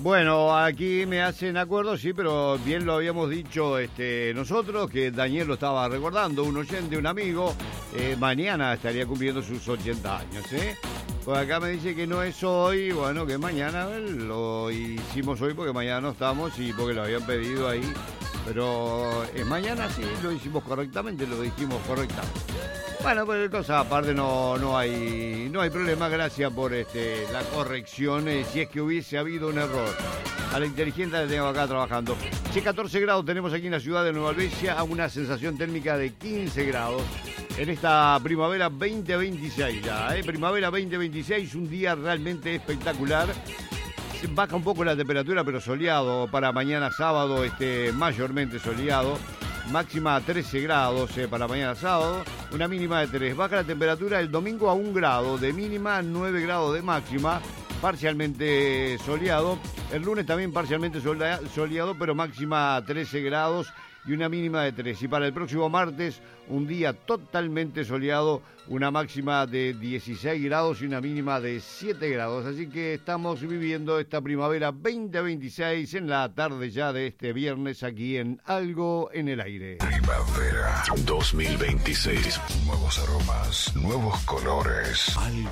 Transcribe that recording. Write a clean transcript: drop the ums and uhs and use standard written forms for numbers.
Bueno, aquí me hacen acuerdo, sí, pero bien lo habíamos dicho nosotros, que Daniel lo estaba recordando, un oyente, un amigo, mañana estaría cumpliendo sus 80 años, ¿eh? Pues acá me dice que no es hoy, bueno, que mañana lo hicimos hoy porque mañana no estamos y porque lo habían pedido ahí, pero es mañana, sí, lo hicimos correctamente, lo dijimos correctamente. Bueno, pues cosa aparte no hay problema, gracias por la corrección, si es que hubiese habido un error. A la inteligente la tengo acá trabajando. Sí, 14 grados tenemos aquí en la ciudad de Nueva Albesia, a una sensación térmica de 15 grados. En esta primavera 2026 ya, primavera 2026, un día realmente espectacular. Baja un poco la temperatura, pero soleado para mañana sábado, mayormente soleado. Máxima 13 grados para mañana sábado, una mínima de 3. Baja la temperatura el domingo a 1 grado, de mínima 9 grados de máxima, parcialmente soleado. El lunes también parcialmente soleado, pero máxima 13 grados y una mínima de 3. Y para el próximo martes, un día totalmente soleado, una máxima de 16 grados y una mínima de 7 grados. Así que estamos viviendo esta primavera 2026 en la tarde ya de este viernes aquí en Algo en el Aire. Primavera 2026. Nuevos aromas, nuevos colores. Algo